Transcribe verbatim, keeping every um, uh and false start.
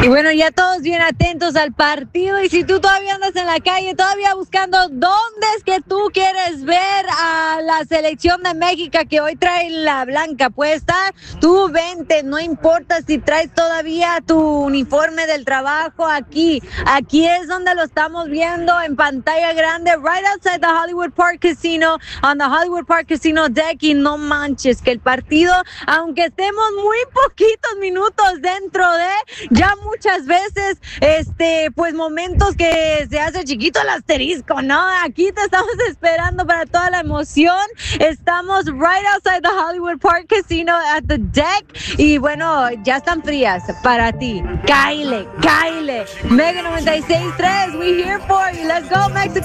Y bueno, ya todos bien atentos al partido, y si tú todavía andas en la calle, todavía buscando dónde es que tú quieres ver a la selección de México que hoy trae la blanca puesta, tú vente, no importa si traes todavía tu uniforme del trabajo, aquí, aquí es donde lo estamos viendo en pantalla grande, right outside the Hollywood Park Casino, on the Hollywood Park Casino deck, y no manches que el partido, aunque estemos muy poquitos minutos dentro de, ya muchas veces, este, pues momentos que se hace chiquito el asterisco, ¿no? Aquí te estamos esperando para toda la emoción. Estamos right outside the Hollywood Park Casino at the deck, y bueno, ya están frías para ti. Cáile, cáile. Mega noventa y seis punto tres, we here for you. Let's go, Mexico.